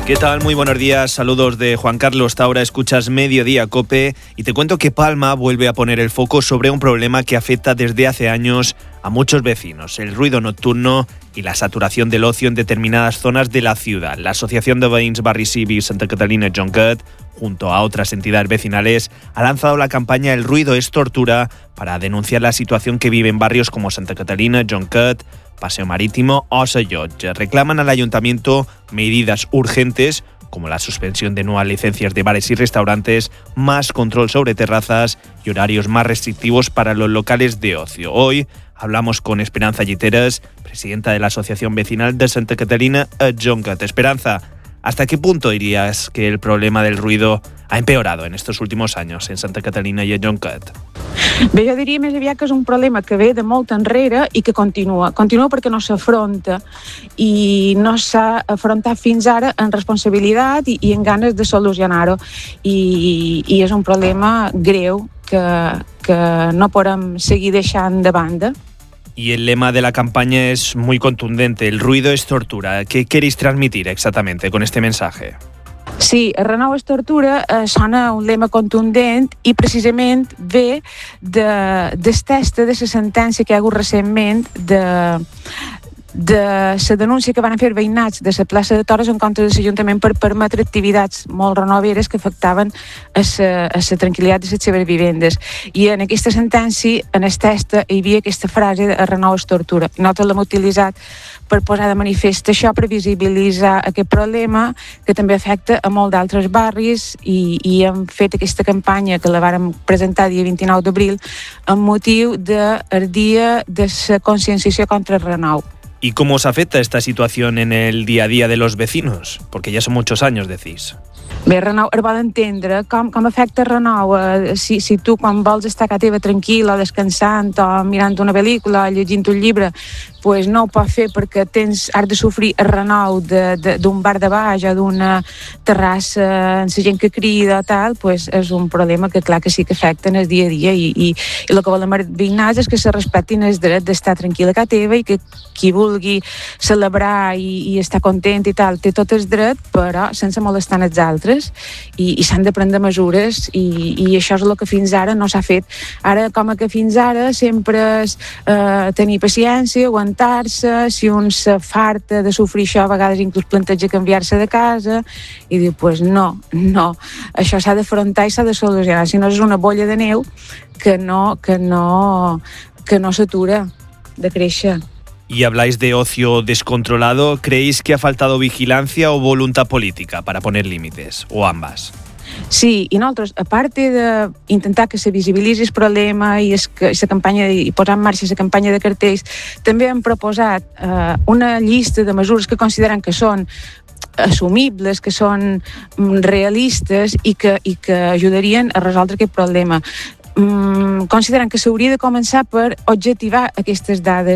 ¿Qué tal? Muy buenos días, saludos de Juan Carlos Taura, escuchas Mediodía COPE y te cuento que Palma vuelve a poner el foco sobre un problema que afecta desde hace años a muchos vecinos, el ruido nocturno y la saturación del ocio en determinadas zonas de la ciudad. La Asociación de Veïns Barri Cívic Santa Catalina Jonquet, junto a otras entidades vecinales, ha lanzado la campaña El ruido es tortura para denunciar la situación que vive en barrios como Santa Catalina, Jonquet, Paseo Marítimo o Sallotge. Reclaman al ayuntamiento medidas urgentes como la suspensión de nuevas licencias de bares y restaurantes, más control sobre terrazas y horarios más restrictivos para los locales de ocio. Hoy hablamos con Esperanza Lliteres, presidenta de la Asociación Vecinal de Santa Catalina a Jonquet. Esperanza, ¿hasta qué punto dirías que el problema del ruido ha empeorado en estos últimos años en Santa Catalina i a Jonquet? Bé, jo diria més aviat que és un problema que ve de molt enrere i que continua. Continua perquè no s'afronta i no s'ha afrontat fins ara en responsabilitat i en ganes de solucionar-ho. I és un problema greu que no podem seguir deixant de banda. Y el lema de la campaña es muy contundente, el ruido es tortura. ¿Qué queréis transmitir exactamente con este mensaje? Sí, el renou és tortura sona un lema contundent i precisament ve del test de la sentència que hi ha hagut recentment de la denúncia que van fer veïnats de la plaça de Toros en contra de l'Ajuntament per permetre activitats molt renoveres que afectaven a la tranquil·litat de les seves vivendes. I en aquesta sentència, en el test, hi havia aquesta frase de renou és tortura. Nosaltres l'hem utilitzat per posar de manifest això, per visibilitzar aquest problema que també afecta a molts d'altres barris i hem fet aquesta campanya que la vàrem presentar el dia 29 d'abril amb motiu del dia de la conscienciació contra el renou. ¿Y cómo os afecta esta situación en el día a día de los vecinos? Porque ya son muchos años, decís. Bé, renou, es vol entendre com afecta el renou. Si tu quan vols estar a casa teva tranquil o descansant o mirant una pel·lícula o llegint un llibre, pues no ho pots fer perquè has de sofrir el renou d'un bar de baix o d'una terrassa amb la gent que crida o tal, pues és un problema que clar que sí que afecta en el dia a dia i el que volem els veïnats és que se respectin el dret d'estar tranquil a casa teva i que qui vulgui celebrar i estar content i tal, té tot el dret, però sense molestar els altres i s'han de prendre mesures i això és el que fins ara no s'ha fet. Ara, com que fins ara sempre és tenir paciència, aguantar-se, si un se farta de sofrir això, a vegades inclús planteja canviar-se de casa i diu, pues no, això s'ha d'afrontar i s'ha de solucionar, si no és una bolla de neu que no s'atura de créixer. Y habláis de ocio descontrolado, ¿creéis que ha faltado vigilancia o voluntad política para poner límites? ¿O ambas? Sí, i nosaltres, a part d'intentar que se visibilitzi el problema i la campanya i posar en marxa la campanya de cartells, també hem proposat una llista de mesures que considerem que són assumibles, que són realistes i que ajudarien a resoldre aquest problema. Considerem que s'hauria de començar per objectivar aquestes dades.